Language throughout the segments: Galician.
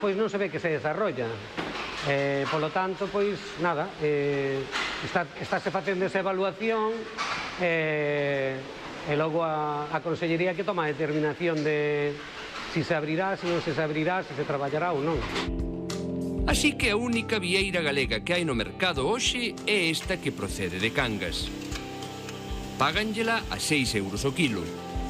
Pois non se ve que se desarrolla. Polo tanto, pois, nada, estáse facendo esa evaluación e logo a Consellería que toma a determinación de si se abrirá, se non se abrirá, se traballará ou non. Así que a única vieira galega que hai no mercado hoxe é esta que procede de Cangas. Páganllela a 6 euros o quilo.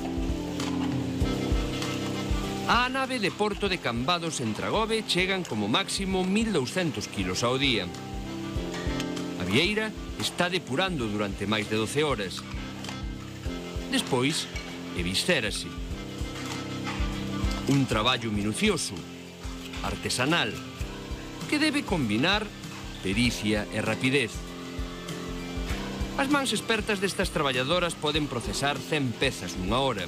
A nave de Porto de Cambados en Tragove chegan como máximo 1.200 kilos ao día. A vieira está depurando durante máis de 12 horas. Despois, eviscérase. Un traballo minucioso, artesanal, que debe combinar pericia e rapidez. As mans expertas destas traballadoras poden procesar 100 pezas nunha hora.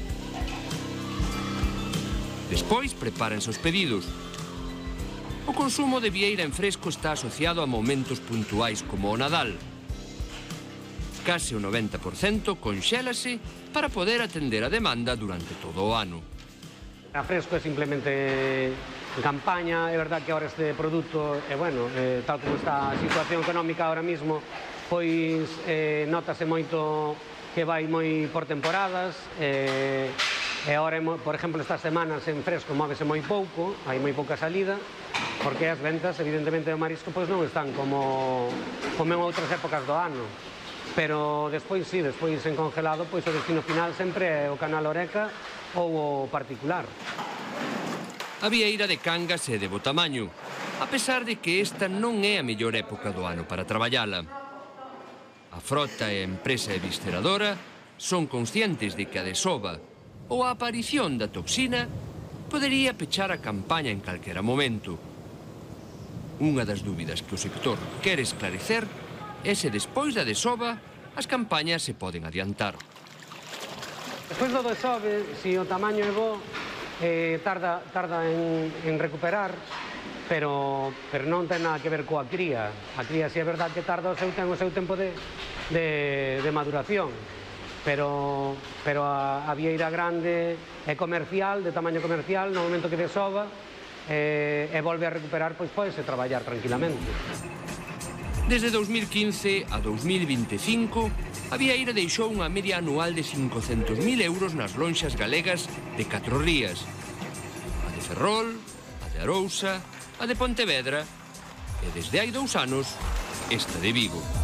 Despois prepáranse os pedidos. O consumo de vieira en fresco está asociado a momentos puntuais como o Nadal. Case o 90% conxélase para poder atender a demanda durante todo o ano. A fresco é simplemente campaña, é verdad que ahora este produto, bueno, tal como está a situación económica ahora mismo, pois notase moito que vai moi por temporadas, e agora, por exemplo, estas semanas en fresco móvese moi pouco, hai moi pouca salida, porque as ventas, evidentemente, do marisco pois non están como en outras épocas do ano. Pero despois, sí, despois en congelado, pois o destino final sempre é o canal Oreca ou o particular. A vieira de Cangas é de bo tamaño, a pesar de que esta non é a mellor época do ano para traballala. A frota e a empresa evisceradora son conscientes de que a desova ou a aparición da toxina podería pechar a campaña en calquera momento. Unha das dúbidas que o sector quere esclarecer é se despois da desova as campañas se poden adiantar. Despois do desove, se o tamaño é bo, tarda en recuperar, pero non ten nada que ver coa cría. A cría, si é verdad que tarda o seu tempo de maduración, pero a vieira grande é comercial, de tamaño comercial, no momento que desova e volve a recuperar, pois podese traballar tranquilamente. Desde 2015 a 2025, a vieira deixou unha media anual de 500.000 euros nas lonxas galegas de 4 rías. A de Ferrol, a de Arousa, a de Pontevedra e desde hai 2 anos, esta de Vigo.